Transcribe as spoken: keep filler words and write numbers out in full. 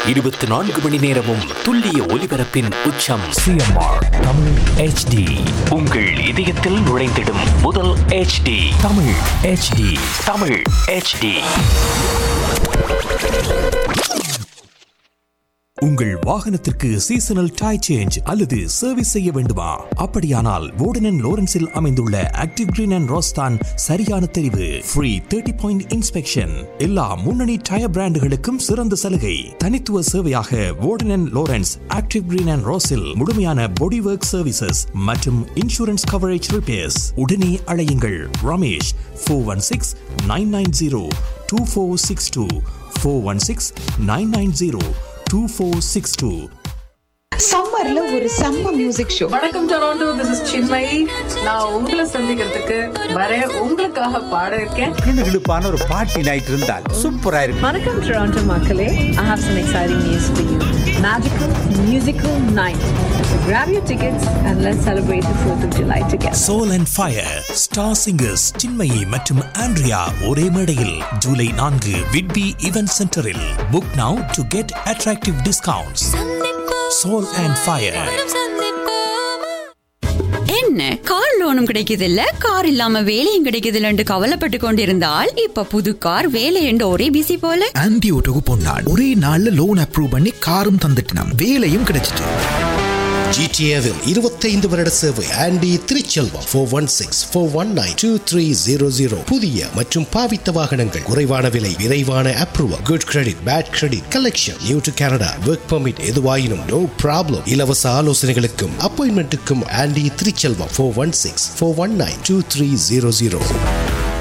இருபத்தி நான்கு மணி நேரமும் துல்லிய ஒலிபரப்பின் உச்சம். CMR Tamil HD. உங்கள் இதயத்தில் நுழைந்திடும் முதல் HD Tamil HD. Tamil HD. உங்கள் வாகனத்திற்கு சீசனல் டயர் சேஞ்ச் அல்லது சர்வீஸ் செய்ய வேண்டுமா? அப்படியானால் வோடன் அண்ட் லோரன்ஸில் அமைந்துள்ள ஆக்டிவ் கிரீன் அண்ட் ரோஸ் தான் சரியான தெரிவு. ஃப்ரீ தேர்ட்டி பாயிண்ட் இன்ஸ்பெக்ஷன், எல்லா முன்னணி டயர் பிராண்டுகளுக்கும் சிறந்த சலுகை. தனித்துவ சேவையாக வோடன் and Lawrence active green and ரோஸில் முழுமையான பாடி ஒர்க் சர்வீசஸ் மற்றும் இன்சூரன்ஸ் கவரேஜ் ரிப்பேர்ஸ். உடனே அழையுங்கள் Ramesh four one six nine nine zero two four six two four one six nine nine zero two four six two. சம்மர்ல ஒரு செம்ம மியூசிக் ஷோ. வணக்கம் Toronto, this is Chinmayi. நான் உங்களை சந்திக்கிறதுக்கு வர உங்களுக்காக பாட இருக்கேன். கிளுகிளுப்பான ஒரு பார்ட்டி நைட் இருந்தால் சூப்பரா இருக்கும். வணக்கம் டொராண்டோ மக்களே, I have some exciting news for you. Magical musical night. So grab your tickets and let's celebrate the fourth of July together. Soul and Fire star singers Chinmayi மற்றும் ஆண்ட்ரியா ஒரே மேடையில் ஜூலை நான்கு Whitby event சென்டரில். Book now to get attractive discounts. Soul and Fire. என்ன car லோனும் கிடைக்குது இல்ல, car இல்லாம வேலையும் கிடைக்குது இல்லன்னு கவலைப்பட்டு கொண்டிருந்தால் இப்ப புது கார் வேலை என்று ஒரே பிசி போல. ஆன்டி ஓட்டோக்கு போனான், ஒரே நாள்ல லோன் அப்ரூவ் பண்ணி காரும் தந்துட்டான், வேலையும் கிடைச்சிட்டு. ஜிடிஏவில் இருபத்தைந்து வருட சேவை aunty Thiruchelvam four one six four one nine two three zero zero. புதிய மற்றும் பாவித்த வாகனங்கள், குறைவான விலை, விரைவான approval, good credit, bad credit, collection, new to Canada, work permit, எதுவாயினும் நோ ப்ராப்ளம். இலவச ஆலோசனைகளுக்கும் அப்பாயின்மெண்ட்டுக்கும் aunty Thiruchelvam four one six four one nine two three zero zero.